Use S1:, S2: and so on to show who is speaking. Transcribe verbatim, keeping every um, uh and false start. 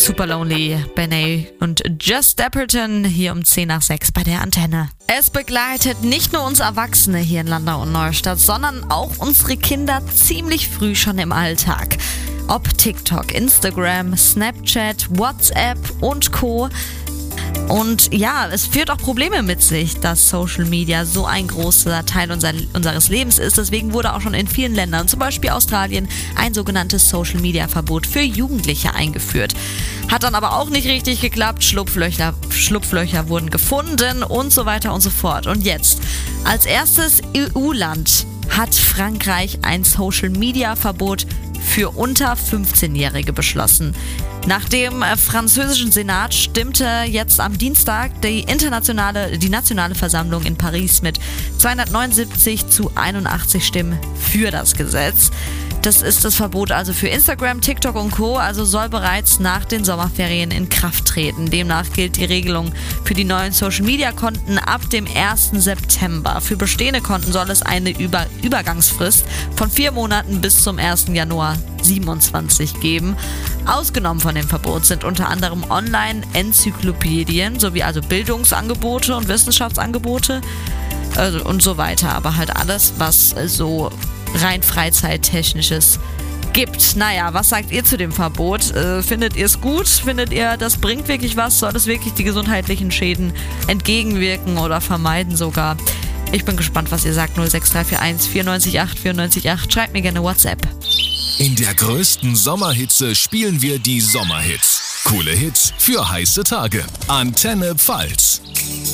S1: Super Lonely, Benay und Just Dapperton hier um zehn nach sechs bei der Antenne. Es begleitet nicht nur uns Erwachsene hier in Landau und Neustadt, sondern auch unsere Kinder ziemlich früh schon im Alltag. Ob TikTok, Instagram, Snapchat, WhatsApp und Co. Und ja, es führt auch Probleme mit sich, dass Social Media so ein großer Teil unser, unseres Lebens ist. Deswegen wurde auch schon in vielen Ländern, zum Beispiel Australien, ein sogenanntes Social Media Verbot für Jugendliche eingeführt. Hat dann aber auch nicht richtig geklappt. Schlupflöcher, Schlupflöcher wurden gefunden und so weiter und so fort. Und jetzt, als erstes E U-Land hat Frankreich ein Social Media Verbot für unter fünfzehnjährige beschlossen. Nach dem französischen Senat stimmte jetzt am Dienstag die internationale, die nationale Versammlung in Paris mit zweihundertneunundsiebzig zu einundachtzig Stimmen für das Gesetz. Das ist das Verbot also für Instagram, TikTok und Co., also soll bereits nach den Sommerferien in Kraft treten. Demnach gilt die Regelung für die neuen Social-Media-Konten ab dem ersten September. Für bestehende Konten soll es eine Über- Übergangsfrist von vier Monaten bis zum ersten Januar siebenundzwanzig geben. Ausgenommen von dem Verbot sind unter anderem Online-Enzyklopädien sowie also Bildungsangebote und Wissenschaftsangebote also und so weiter. Aber halt alles, was so rein freizeittechnisches gibt. Naja, was sagt ihr zu dem Verbot? Äh, findet ihr es gut? Findet ihr, das bringt wirklich was? Soll es wirklich die gesundheitlichen Schäden entgegenwirken oder vermeiden sogar? Ich bin gespannt, was ihr sagt. null sechs drei vier eins vier neun acht vier neun acht. Schreibt mir gerne WhatsApp.
S2: In der größten Sommerhitze spielen wir die Sommerhits. Coole Hits für heiße Tage. Antenne Pfalz.